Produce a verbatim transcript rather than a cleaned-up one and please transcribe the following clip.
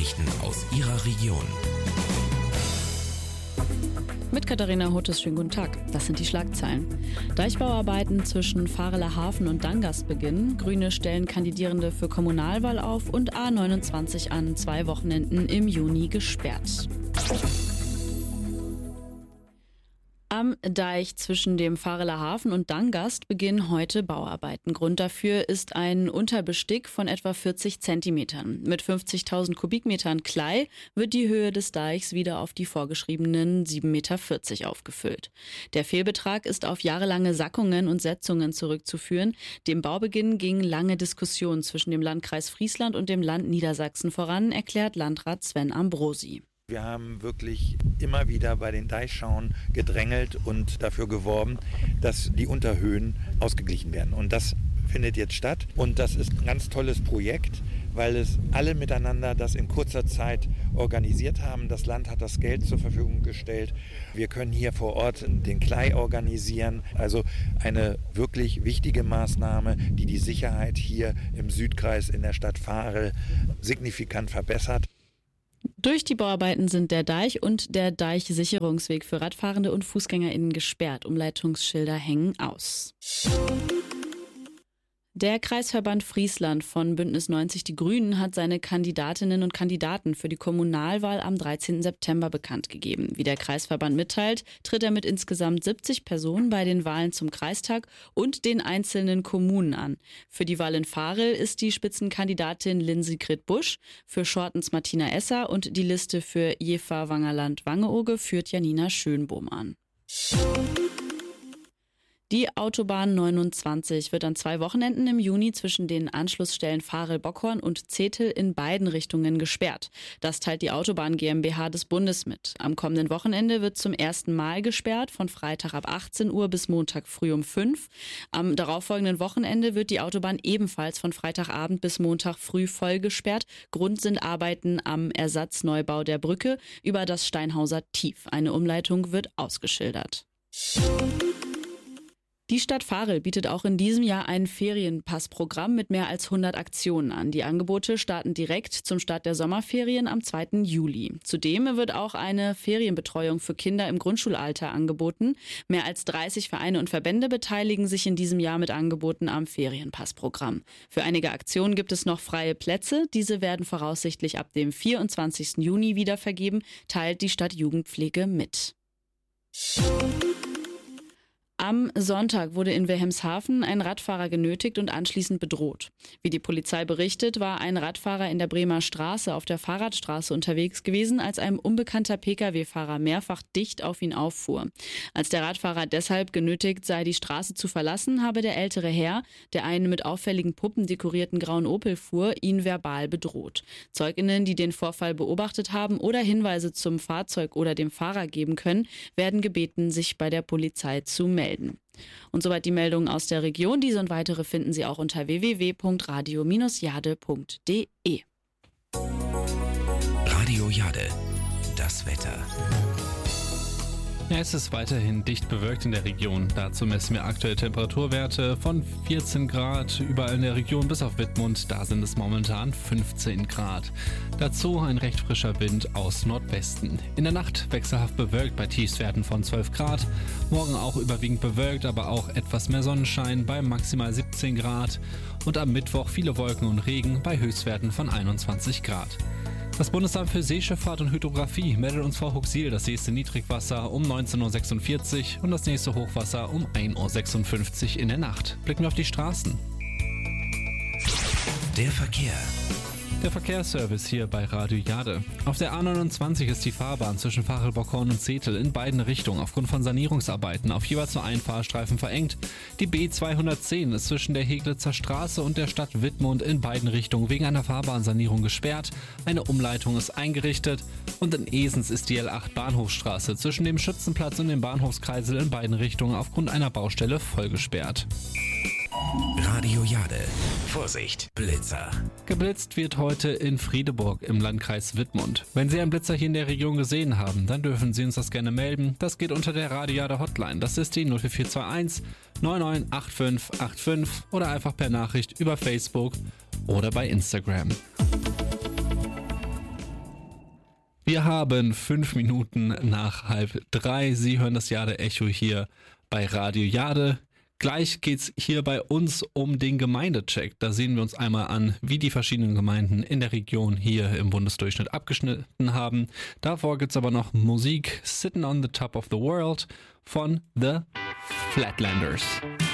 Nachrichten aus Ihrer Region. Mit Katharina Hotes, schönen guten Tag. Das sind die Schlagzeilen. Deichbauarbeiten zwischen Vareler Hafen und Dangast beginnen. Grüne stellen Kandidierende für Kommunalwahl auf und A neunundzwanzig an zwei Wochenenden im Juni gesperrt. Am Deich zwischen dem Vareler Hafen und Dangast beginnen heute Bauarbeiten. Grund dafür ist ein Unterbestick von etwa vierzig Zentimetern. Mit fünfzigtausend Kubikmetern Klei wird die Höhe des Deichs wieder auf die vorgeschriebenen sieben Komma vierzig Meter aufgefüllt. Der Fehlbetrag ist auf jahrelange Sackungen und Setzungen zurückzuführen. Dem Baubeginn gingen lange Diskussionen zwischen dem Landkreis Friesland und dem Land Niedersachsen voran, erklärt Landrat Sven Ambrosi. Wir haben wirklich immer wieder bei den Deichschauen gedrängelt und dafür geworben, dass die Unterhöhen ausgeglichen werden. Und das findet jetzt statt. Und das ist ein ganz tolles Projekt, weil es alle miteinander das in kurzer Zeit organisiert haben. Das Land hat das Geld zur Verfügung gestellt. Wir können hier vor Ort den Klei organisieren. Also eine wirklich wichtige Maßnahme, die die Sicherheit hier im Südkreis in der Stadt Varel signifikant verbessert. Durch die Bauarbeiten sind der Deich und der Deichsicherungsweg für Radfahrende und FußgängerInnen gesperrt. Umleitungsschilder hängen aus. Der Kreisverband Friesland von Bündnis neunzig Die Grünen hat seine Kandidatinnen und Kandidaten für die Kommunalwahl am dreizehnten September bekannt gegeben. Wie der Kreisverband mitteilt, tritt er mit insgesamt siebzig Personen bei den Wahlen zum Kreistag und den einzelnen Kommunen an. Für die Wahl in Varel ist die Spitzenkandidatin Lynn-Sigrid Busch, für Schortens Martina Esser und die Liste für Jever Wangerland-Wangeoge führt Janina Schönbohm an. Die Autobahn neunundzwanzig wird an zwei Wochenenden im Juni zwischen den Anschlussstellen Varel-Bockhorn und Zetel in beiden Richtungen gesperrt. Das teilt die Autobahn GmbH des Bundes mit. Am kommenden Wochenende wird zum ersten Mal gesperrt, von Freitag ab achtzehn Uhr bis Montag früh um fünf. Am darauffolgenden Wochenende wird die Autobahn ebenfalls von Freitagabend bis Montag früh voll gesperrt. Grund sind Arbeiten am Ersatzneubau der Brücke über das Steinhauser Tief. Eine Umleitung wird ausgeschildert. Die Stadt Varel bietet auch in diesem Jahr ein Ferienpassprogramm mit mehr als hundert Aktionen an. Die Angebote starten direkt zum Start der Sommerferien am zweiten Juli. Zudem wird auch eine Ferienbetreuung für Kinder im Grundschulalter angeboten. Mehr als dreißig Vereine und Verbände beteiligen sich in diesem Jahr mit Angeboten am Ferienpassprogramm. Für einige Aktionen gibt es noch freie Plätze. Diese werden voraussichtlich ab dem vierundzwanzigsten Juni wieder vergeben, teilt die Stadt Jugendpflege mit. Am Sonntag wurde in Wilhelmshaven ein Radfahrer genötigt und anschließend bedroht. Wie die Polizei berichtet, war ein Radfahrer in der Bremer Straße auf der Fahrradstraße unterwegs gewesen, als ein unbekannter Pkw-Fahrer mehrfach dicht auf ihn auffuhr. Als der Radfahrer deshalb genötigt sei, die Straße zu verlassen, habe der ältere Herr, der einen mit auffälligen Puppen dekorierten grauen Opel fuhr, ihn verbal bedroht. ZeugInnen, die den Vorfall beobachtet haben oder Hinweise zum Fahrzeug oder dem Fahrer geben können, werden gebeten, sich bei der Polizei zu melden. Und soweit die Meldungen aus der Region. Diese und weitere finden Sie auch unter w w w punkt radio Bindestrich jade punkt de. Radio Jade, das Wetter. Ja, es ist weiterhin dicht bewölkt in der Region. Dazu messen wir aktuelle Temperaturwerte von vierzehn Grad überall in der Region bis auf Wittmund. Da sind es momentan fünfzehn Grad. Dazu ein recht frischer Wind aus Nordwesten. In der Nacht wechselhaft bewölkt bei Tiefstwerten von zwölf Grad. Morgen auch überwiegend bewölkt, aber auch etwas mehr Sonnenschein bei maximal siebzehn Grad. Und am Mittwoch viele Wolken und Regen bei Höchstwerten von einundzwanzig Grad. Das Bundesamt für Seeschifffahrt und Hydrographie meldet uns vor Huxil das nächste Niedrigwasser um neunzehn Uhr sechsundvierzig und das nächste Hochwasser um ein Uhr sechsundfünfzig in der Nacht. Blicken wir auf die Straßen. Der Verkehr. Der Verkehrsservice hier bei Radio Jade. Auf der A neunundzwanzig ist die Fahrbahn zwischen Varel-Bockhorn und Zetel in beiden Richtungen aufgrund von Sanierungsarbeiten auf jeweils nur einen Fahrstreifen verengt. Die B zweihundertzehn ist zwischen der Heglitzer Straße und der Stadt Wittmund in beiden Richtungen wegen einer Fahrbahnsanierung gesperrt. Eine Umleitung ist eingerichtet und in Esens ist die L acht Bahnhofstraße zwischen dem Schützenplatz und dem Bahnhofskreisel in beiden Richtungen aufgrund einer Baustelle voll gesperrt. Radio Jade. Vorsicht, Blitzer. Geblitzt wird heute in Friedeburg im Landkreis Wittmund. Wenn Sie einen Blitzer hier in der Region gesehen haben, dann dürfen Sie uns das gerne melden. Das geht unter der Radio Jade Hotline. Das ist die null vier vier zwei eins neun neun acht fünf acht fünf oder einfach per Nachricht über Facebook oder bei Instagram. Wir haben fünf Minuten nach halb drei. Sie hören das Jade Echo hier bei Radio Jade. Gleich geht's hier bei uns um den Gemeindecheck. Da sehen wir uns einmal an, wie die verschiedenen Gemeinden in der Region hier im Bundesdurchschnitt abgeschnitten haben. Davor gibt's aber noch Musik, Sitting on the Top of the World von The Flatlanders.